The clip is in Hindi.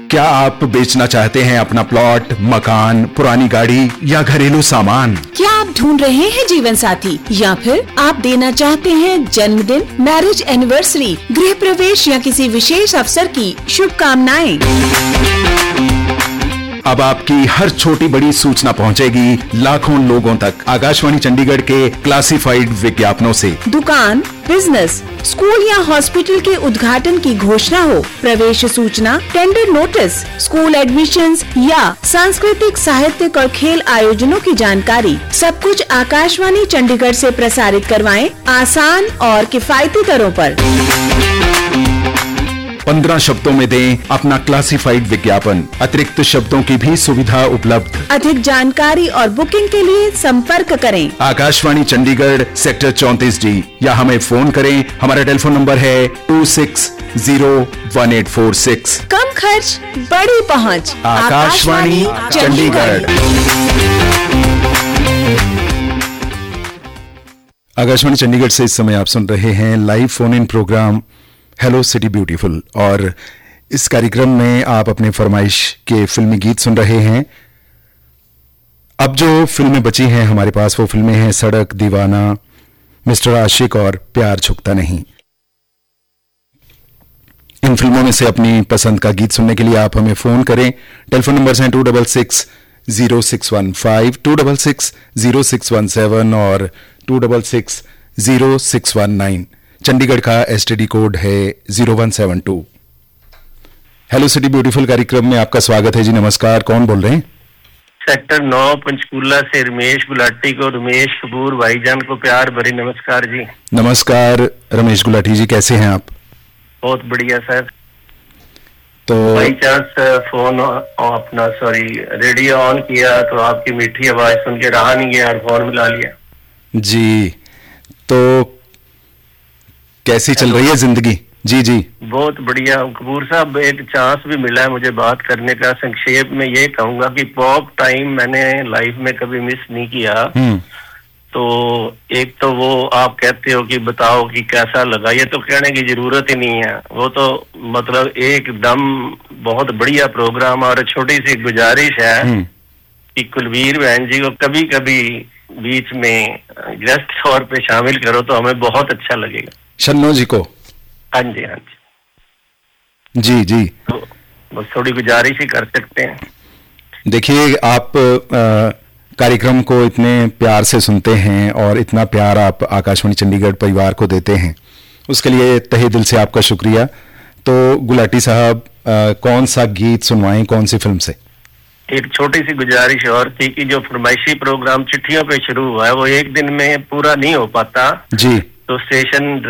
क्या आप बेचना चाहते हैं अपना प्लॉट, मकान, पुरानी गाड़ी या घरेलू सामान? क्या आप ढूंढ रहे हैं जीवन साथी या फिर आप देना चाहते हैं जन्मदिन, मैरिज एनिवर्सरी, गृह प्रवेश या किसी विशेष अवसर की शुभकामनाएं? अब आपकी हर छोटी बड़ी सूचना पहुंचेगी लाखों लोगों तक आकाशवाणी चंडीगढ़ के क्लासिफाइड विज्ञापनों से। दुकान, बिजनेस, स्कूल या हॉस्पिटल के उद्घाटन की घोषणा हो, प्रवेश सूचना, टेंडर नोटिस, स्कूल एडमिशंस या सांस्कृतिक, साहित्यिक और खेल आयोजनों की जानकारी, सब कुछ आकाशवाणी चंडीगढ़ से प्रसारित करवाएं आसान और किफायती दरों पर। 15 शब्दों में दें अपना क्लासिफाइड विज्ञापन। अतिरिक्त शब्दों की भी सुविधा उपलब्ध। अधिक जानकारी और बुकिंग के लिए संपर्क करें आकाशवाणी चंडीगढ़, सेक्टर 34D या हमें फोन करें। हमारा टेलीफोन नंबर है 26018446। कम खर्च, बड़ी पहुंच। आकाशवाणी चंडीगढ़। आकाशवाणी चंडीगढ़ से इस समय आप सुन रहे हैं live phone in programme hello city beautiful, और इस कार्यक्रम में आप अपने फरमाइश के फिल्मी गीत सुन रहे हैं। अब जो फिल्में बची हैं हमारे पास वो फिल्में हैं सड़क, दीवाना, मिस्टर आशिक और प्यार झुकता नहीं। इन फिल्मों में से अपनी पसंद का गीत सुनने के लिए आप हमें फोन करें। टेलीफोन नंबर हैं 266-0615, 266-0617 और 266-0619। चंडीगढ़ का एसटीडी कोड है 0172। हेलो सिटी ब्यूटीफुल कार्यक्रम में आपका स्वागत है जी। नमस्कार, कौन बोल रहे हैं? सेक्टर 9 पंचकूला से रमेश गुलाटी को, रमेश कपूर भाईजान को प्यार भरी नमस्कार जी। नमस्कार रमेश गुलाटी जी, कैसे हैं आप? बहुत बढ़िया सर। तो बाई चांस फोन अपना रेडियो ऑन किया तो आपकी मीठी आवाज सुन के रहा नहीं गया और फोन मिला लिया जी। तो कैसी चल रही है जिंदगी? जी जी, बहुत बढ़िया कपूर साहब, एक चांस भी मिला है मुझे बात करने का। संक्षेप में ये कहूंगा कि पॉप टाइम मैंने लाइफ में कभी मिस नहीं किया। तो एक तो वो आप कहते हो कि बताओ कि कैसा लगा, ये तो कहने की जरूरत ही नहीं है। वो तो मतलब एकदम बहुत बढ़िया प्रोग्राम। और छोटी सी गुजारिश है कि कुलवीर बहन जी को कभी कभी बीच में गेस्ट तौर पे शामिल करो तो हमें बहुत अच्छा लगेगा। शन्नो जी को? हाँ जी, हाँ जी जी जी, तो बस थोड़ी गुजारिश ही कर सकते हैं। देखिए, आप कार्यक्रम को इतने प्यार से सुनते हैं और इतना प्यार आप आकाशवाणी चंडीगढ़ परिवार को देते हैं, उसके लिए तहे दिल से आपका शुक्रिया। तो गुलाटी साहब, कौन सा गीत सुनवाएं, कौन सी फिल्म से? एक छोटी सी गुजारिश और थी कि जो फरमाइशी प्रोग्राम चिट्ठियों पे शुरू हुआ है वो एक दिन में पूरा नहीं हो पाता जी। तो स्टेशन